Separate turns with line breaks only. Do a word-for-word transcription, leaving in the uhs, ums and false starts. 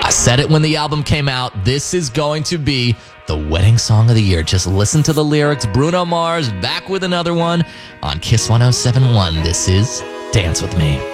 I said it when the album came out. This is going to be the wedding song of the year. Just listen to the lyrics. Bruno Mars back with another one on Kiss one oh seven point one. This is Dance With Me.